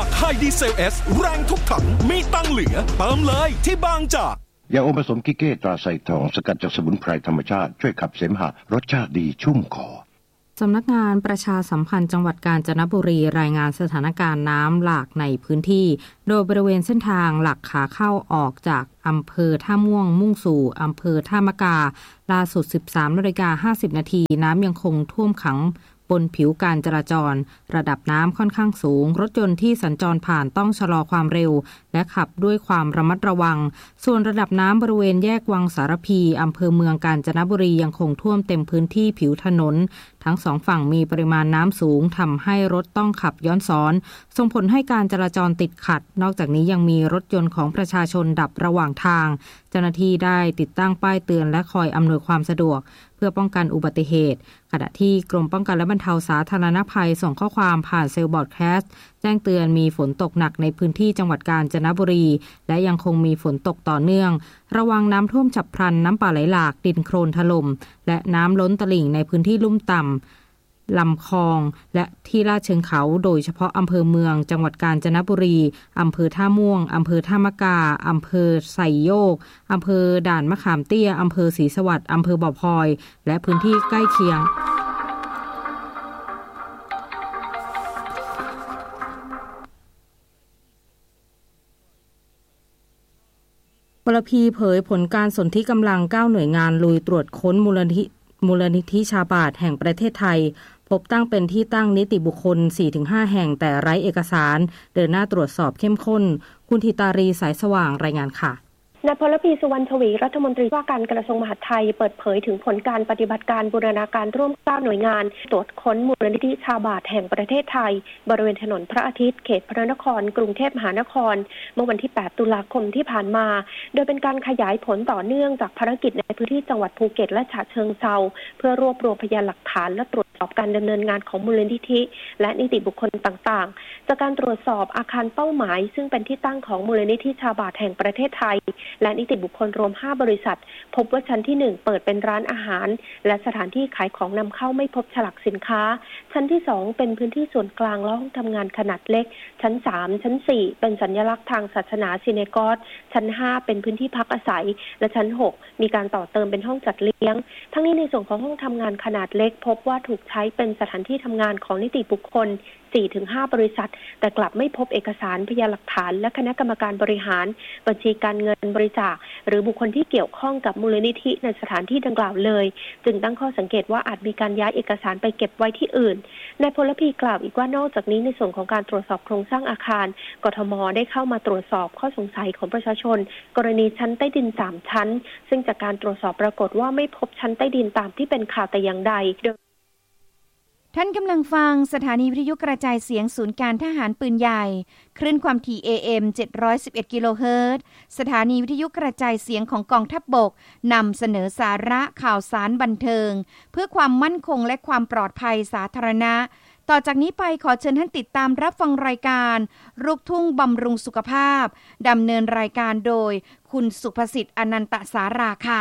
ไฮดีเซล S แรงทุกถังมีตังเหลือเติมเลยที่บางจากยาอมผสมกิเก้ตราไซทองสกัดจากสมุนไพรธรรมชาติช่วยขับเสมหะรสชาติดีชุ่มคอสำนักงานประชาสัมพันธ์จังหวัดกาญจนบุรีรายงานสถานการณ์น้ำหลากในพื้นที่โดยบริเวณเส้นทางหลักขาเข้าออกจากอำเภอท่าม่วงมุ่งสู่อำเภอท่ามะกาล่าสุด 13:50 น.น้ำยังคงท่วมขังบนผิวการจราจรระดับน้ำค่อนข้างสูงรถยนต์ที่สัญจรผ่านต้องชะลอความเร็วและขับด้วยความระมัดระวังส่วนระดับน้ำบริเวณแยกวังสารพีอำเภอเมืองกาญจนบุรียังคงท่วมเต็มพื้นที่ผิวถนนทั้งสองฝั่งมีปริมาณน้ำสูงทำให้รถต้องขับย้อนสอนส่งผลให้การจราจรติดขัดนอกจากนี้ยังมีรถยนต์ของประชาชนดับระหว่างทางเจ้าหน้าที่ได้ติดตั้งป้ายเตือนและคอยอำนวยความสะดวกเพื่อป้องกันอุบัติเหตุขณะที่กรมป้องกันและบรรเทาสาธารณภัยส่งข้อความผ่านเซลล์บอดแคสต์แจ้งเตือนมีฝนตกหนักในพื้นที่จังหวัดกาญจนบุรีและยังคงมีฝนตกต่อเนื่องระวังน้ำท่วมฉับพลันน้ำป่าไหลหลากดินโคลนถล่มและน้ำล้นตลิ่งในพื้นที่ลุ่มต่ำลำคลองและที่ลาดเชิงเขาโดยเฉพาะอำเภอเมืองจังหวัดกาญจนบุรีอำเภอท่าม่วงอำเภอท่ามะกาอำเภอไซโยกอำเภอด่านมะขามเตี้ยอำเภอศรีสวัสดิ์อำเภอบ่อพลอยและพื้นที่ใกล้เคียงปลพีเผยผลการสนธิกำลัง9หน่วยงานลุยตรวจค้นมูลนิธิชาบาทแห่งประเทศไทยพบตั้งเป็นที่ตั้งนิติบุคคล 4-5 แห่งแต่ไร้เอกสารเดินหน้าตรวจสอบเข้มข้นคุณธิตารีสายสว่างรายงานค่ะนายพลพีสุวรรณชวีรัฐมนตรีว่าการกระทรวงมหาดไทยเปิดเผยถึงผลการปฏิบัติการบูรณาการร่วม9หน่วยงานตรวจค้นมูลนิธิชาบาทแห่งประเทศไทยบริเวณถนนพระอาทิตย์เขตพระนครกรุงเทพมหานครเมื่อวันที่8ตุลาคมที่ผ่านมาโดยเป็นการขยายผลต่อเนื่องจากภารกิจในพื้นที่จังหวัดภูเก็ตและฉะเชิงเทราเพื่อรวบรวมพยานหลักฐานและตรวจสอบการดำเนินงานของมูลนิธิและนิติบุคคลต่างๆจากการตรวจสอบอาคารเป้าหมายซึ่งเป็นที่ตั้งของมูลนิธิชาบาทแห่งประเทศไทยและนิติบุคคลรวม5บริษัทพบว่าชั้นที่1เปิดเป็นร้านอาหารและสถานที่ขายของนำเข้าไม่พบฉลากสินค้าชั้นที่2เป็นพื้นที่ส่วนกลางและห้องทำงานขนาดเล็กชั้น3ชั้น4เป็นสัญลักษณ์ทางศาสนาซิเนกอสชั้น5เป็นพื้นที่พักอาศัยและชั้น6มีการต่อเติมเป็นห้องจัดเลี้ยงทั้งนี้ในส่วนของห้องทำงานขนาดเล็กพบว่าถูกใช้เป็นสถานที่ทำงานของนิติบุคคล 4-5 บริษัทแต่กลับไม่พบเอกสารพยานหลักฐานและคณะกรรมการบริหารบัญชีการเงินบริจาคหรือบุคคลที่เกี่ยวข้องกับมูลนิธิในสถานที่ดังกล่าวเลยจึงตั้งข้อสังเกตว่าอาจมีการย้ายเอกสารไปเก็บไว้ที่อื่นนายพลพีกล่าวอีกว่านอกจากนี้ในส่วนของการตรวจสอบโครงสร้างอาคารกทม.ได้เข้ามาตรวจสอบข้อสงสัยของประชาชนกรณีชั้นใต้ดิน3ชั้นซึ่งจากการตรวจสอบปรากฏว่าไม่พบชั้นใต้ดินตามที่เป็นข่าวแต่อย่างใดท่านกำลังฟังสถานีวิทยุกระจายเสียงศูนย์การทหารปืนใหญ่คลื่นความถี่ AM 711 กิโลเฮิรตซ์สถานีวิทยุกระจายเสียงของกองทัพบกนำเสนอสาระข่าวสารบันเทิงเพื่อความมั่นคงและความปลอดภัยสาธารณะต่อจากนี้ไปขอเชิญท่านติดตามรับฟังรายการลูกทุ่งบำรุงสุขภาพดำเนินรายการโดยคุณสุภสิทธิ์อนันตสาราค่ะ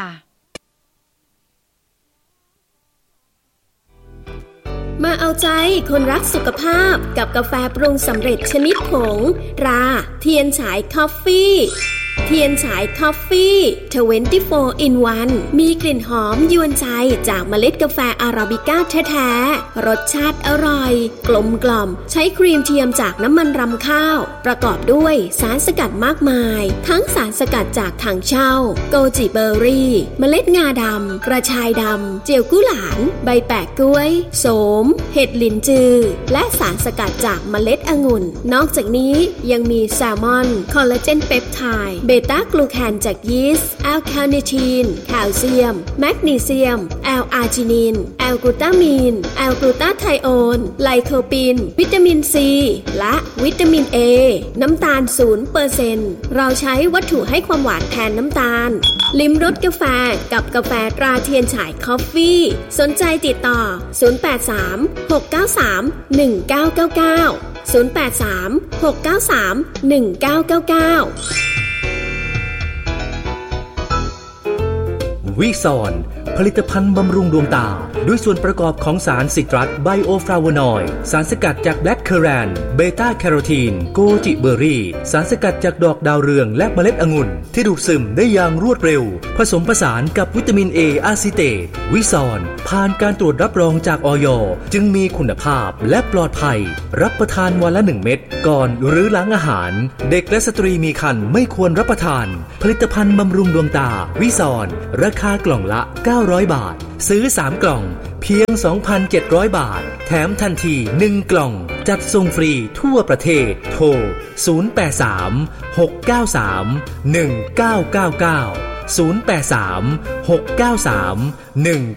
มาเอาใจคนรักสุขภาพกับกาแฟปรุงสำเร็จชนิดผงตราเทียนฉายคอฟฟี่เทียนฉายคอฟฟี่24 in 1มีกลิ่นหอมยวนใจจากเมล็ดกาแฟอาราบิก้าแท้ๆรสชาติอร่อยกลมกล่อมใช้ครีมเทียมจากน้ำมันรำข้าวประกอบด้วยสารสกัดมากมายทั้งสารสกัดจากถังเช่าโกจิเบอร์รี่เมล็ดงาดำกระชายดำเจียวกุหลาบใบแปะกล้วยโสมเห็ดลินจือและสารสกัดจากเมล็ดองุ่นนอกจากนี้ยังมีแซลมอนคอลลาเจนเปปไทด์เบต้ากลูแคนจากยีสต์แอลคาเนทีนแคลเซียมแมกนีเซียมแอลอาร์จินินแอลกลูตามีนแอลกลูตาไทโอนไลโคปินวิตามินซีและวิตามินเอน้ำตาล 0% เราใช้วัตถุให้ความหวานแทนน้ำตาลลิ้มรสกาแฟกับกาแฟตราเทียนฉายคอฟฟี่สนใจติดต่อ083 693 1999 083 693 1999 วิซอนผลิตภัณฑ์บำรุงดวงตาด้วยส่วนประกอบของสารซิตรัสไบโอฟลาโวนอยด์สารสกัดจากแบล็คเคอแรนเบต้าแคโรทีนโกจิเบอร์รี่สารสกัดจากดอกดาวเรืองและเมล็ดองุ่นที่ดูดซึมได้อย่างรวดเร็วผสมผสานกับวิตามิน A อะซิเตตวิซอนผ่านการตรวจรับรองจากอย.จึงมีคุณภาพและปลอดภัยรับประทานวันละ1 เม็ดก่อนหรือหลังอาหารเด็กและสตรีมีครรภ์ไม่ควรรับประทานผลิตภัณฑ์บำรุงดวงตาวิซอนราคากล่องละ900 บาทซื้อ3 กล่องเพียง 2,700 บาทแถมทันที1 กล่องจัดส่งฟรีทั่วประเทศโทร083 693 1999 083 693